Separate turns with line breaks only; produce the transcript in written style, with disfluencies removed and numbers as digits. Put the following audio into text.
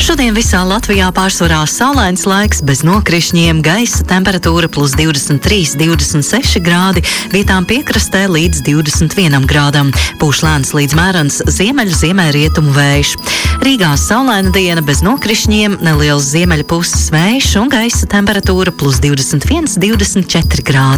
Šodien visā Latvijā pārsvarā saulains laiks bez nokrišņiem, gaisa temperatūra plus 23, 26 grādi, vietām piekrastē līdz 21 grādam. Pūš lēns līdz mērens ziemeļrietumu vējš. Rīgā saulaina diena bez nokrišņiem, neliels ziemeļpuses vējš un gaisa temperatūra plus 21, 24 grādi.